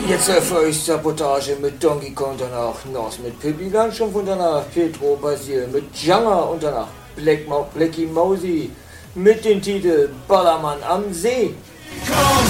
Jetzt erfolgt Sabotage mit Donkey Kong, danach Nos mit Pippi Langstrumpf und danach Petro Basil mit Janga und danach Blackie Mosey mit dem Titel Ballermann am See. Komm